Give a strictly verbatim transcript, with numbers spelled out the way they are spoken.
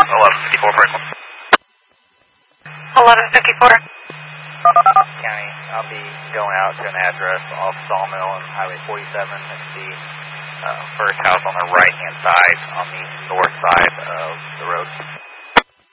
eleven fifty-four, Franklin. eleven fifty-four. County, I'll be going out to an address off Sawmill and Highway forty-seven. It's the uh, first house on the right-hand side, on the north side of the road.